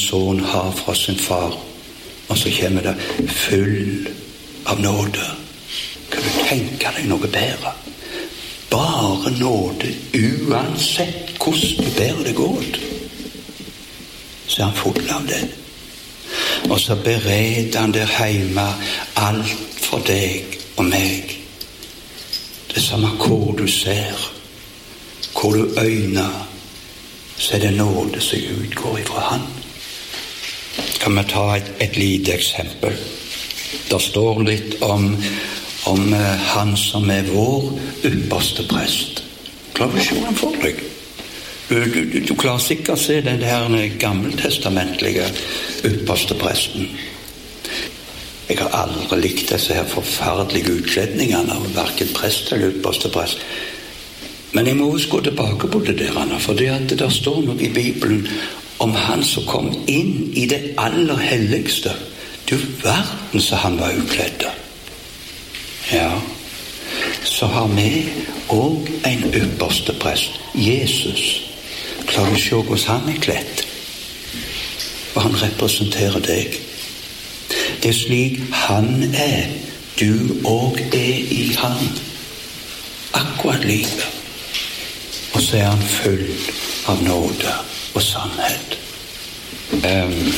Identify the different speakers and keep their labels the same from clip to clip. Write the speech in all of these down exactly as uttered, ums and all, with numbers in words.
Speaker 1: sønn har fra sin far. Og så kommer det full av nåde. Kan du tenke deg noe bedre? Bare nåde, uansett hvordan du bærer det godt. Så er han full av det. Og så bereder han der hjemme alt for deg og meg. Det samme hvor du ser, hvor du øyner, så er det nåde som utgår ifra han. Kan vi ta et, et lite eksempel? Det står litt om, om uh, han som er vår ypperste prest. Klarer du å se den for deg? Du, du, du klarer sikkert å se den her gammeltestamentlige ypperste presten. Jeg har aldri likt disse her forferdelige utkledningene av hverken prest eller ypperste prest. Men jeg må også gå tilbake på det der, Anna, for det at det der står noe i Bibelen om han som kom inn i det aller helligste. Du verden så han var utkledde. Ja, så har vi også en ypperste prest, Jesus. Klarer du å se hvordan han er kledd? Og han representerer deg. Det er slik han er, du også er i han. Akkurat like. Og så er han full av nåde og sannhet. Um,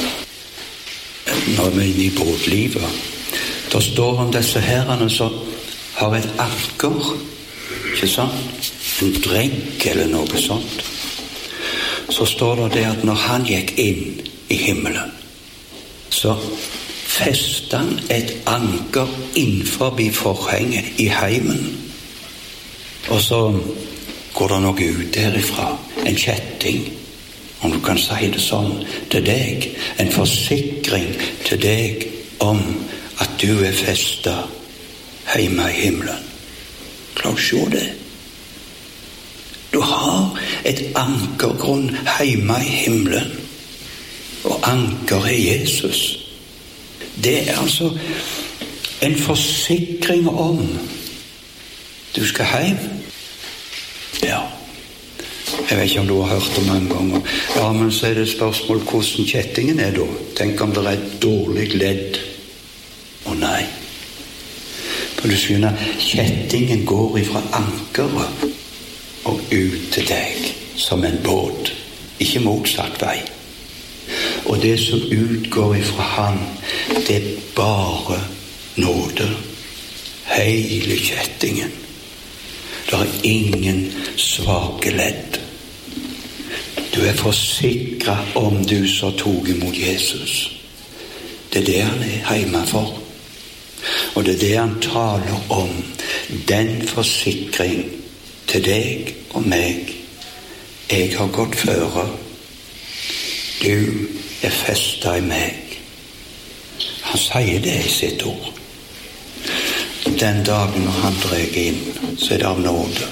Speaker 1: når vi er inne i båtlivet, da står om disse herrene som har et anker, ikke sant? En dregg eller noe sånt. Så står det det at når han gikk inn i himmelen, så festet han et anker innenfor forhenget i heimen. Og så går det noe ut derifra, en kjetting, om du kan si det sånn, til deg, en forsikring til deg om at du er festet hjemme i himmelen. Klarer du å se det? Du har et ankergrunn hjemme i himmelen, og anker er Jesus. Det er altså en forsikring om du skal hjem. Ja, jeg vet ikke om du har hørt det mange ganger. Ja, men så er det spørsmål hvordan kjettingen er da. Tenk om det er et dårlig ledd. Å nei. For du skjønner, kjettingen går ifra ankeret og ut til deg som en båt, ikke motsatt vei. Og det som utgår ifra han, det er bare nåde. Hele kjettingen. Det er ingen svake ledd. Du er forsikret om du som tog imot Jesus. Det er det han er hjemme for. Og det er det han taler om. Den forsikring til deg og meg. Jeg har gått føre. Du er festet i meg. Han sier det i sitt ord. Den dagen når han dreg inn, så er det av nåde.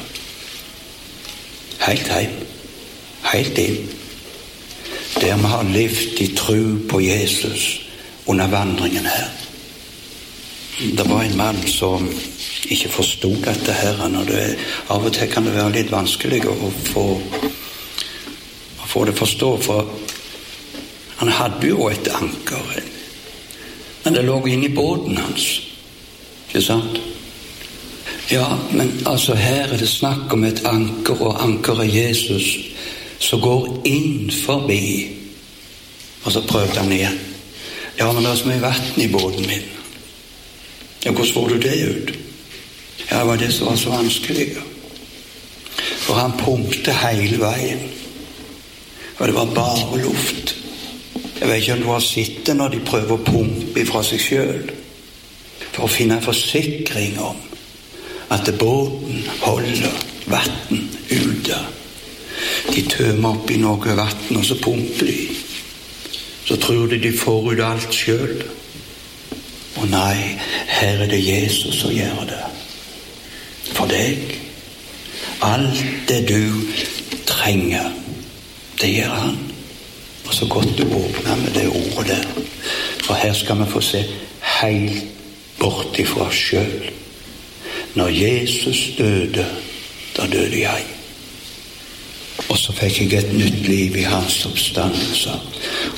Speaker 1: Helt heim. Helt inn. Der vi har levd i tro på Jesus under vandringen her. Det var en mann som ikke forstod dette her, og det, av og til kan det være litt vanskelig å få, å få det forstå, for han hadde jo et anker, men det lå inn i båten hans, ikke sant? Ja, men altså her er det snakk om et anker, og anker er Jesus, som går inn forbi, og så prøvde han igjen. Ja, men det er så mye vatten i båten min. Ja, hvordan får du det ut? Ja, det var det som var så vanskelig. For han pumpte hele veien. Og det var bare luft. Jeg vet ikke om du har sett det når de prøver å pumpe fra seg selv. For å finne en forsikring om at båten holder vatten ute. De tømmer opp i noe vatten, og så pumper de. Så tror de de får ut alt selv. Og nei, her er det Jesus som gjør det. For deg. Alt det du trenger, det gjør han. Og så godt du åpner med det ordet der. For her skal vi få se helt bort ifra oss selv. Når Jesus døde, da døde jeg. Og så fikk jeg et nytt liv i hans oppstandelse.